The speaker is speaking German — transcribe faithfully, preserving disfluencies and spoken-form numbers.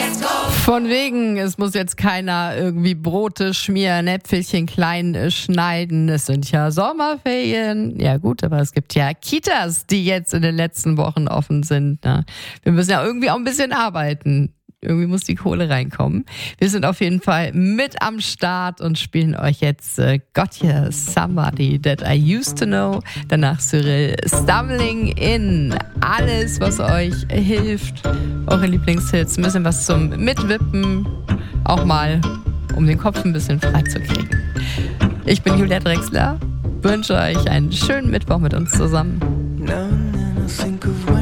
Von wegen, es muss jetzt keiner irgendwie Brote schmieren, Äpfelchen klein schneiden. Es sind ja Sommerferien. Ja gut, aber es gibt ja Kitas, die jetzt in den letzten Wochen offen sind. Ne? Wir müssen ja irgendwie auch ein bisschen arbeiten. Irgendwie muss die Kohle reinkommen. Wir sind auf jeden Fall mit am Start und spielen euch jetzt äh, Got You Somebody That I Used to Know. Danach Cyril Stumbling In. Alles, was euch hilft. Eure Lieblingshits. Ein bisschen was zum Mitwippen. Auch mal, um den Kopf ein bisschen frei zu kriegen. Ich bin Julia Drexler. Wünsche euch einen schönen Mittwoch mit uns zusammen. Now and then I think of when